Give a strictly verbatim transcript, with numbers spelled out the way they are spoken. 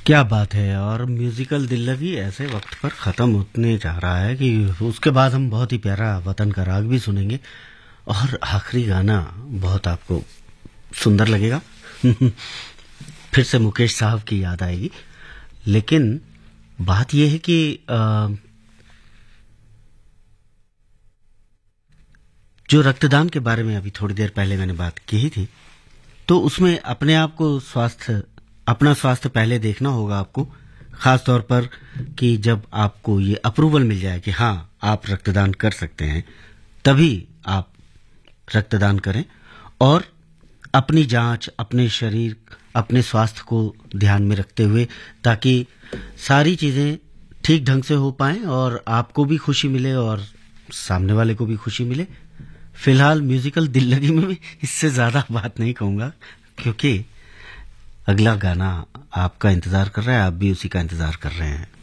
क्या बात है। और म्यूजिकल दिल लगी ऐसे वक्त पर ख़त्म होने जा रहा है कि उसके बाद हम बहुत ही प्यारा वतन का राग भी सुनेंगे और आखिरी गाना बहुत आपको सुंदर लगेगा। फिर से मुकेश साहब की याद आएगी। लेकिन बात यह है कि अ, जो रक्तदान के बारे में अभी थोड़ी देर पहले मैंने बात की ही थी, तो उसमें अपने आप को स्वास्थ्य अपना स्वास्थ्य पहले देखना होगा आपको, खास तौर पर कि जब आपको ये अप्रूवल मिल जाए कि हाँ आप रक्तदान कर सकते हैं, तभी आप रक्तदान करें। और अपनी जांच, अपने शरीर, अपने स्वास्थ्य को ध्यान में रखते हुए, ताकि सारी चीजें ठीक ढंग से हो पाएं और आपको भी खुशी मिले और सामने वाले को भी खुशी मिले। फिलहाल म्यूजिकल दिल लगी में भी इससे ज्यादा बात नहीं कहूंगा, क्योंकि अगला गाना आपका इंतजार कर रहा है, आप भी उसी का इंतजार कर रहे हैं।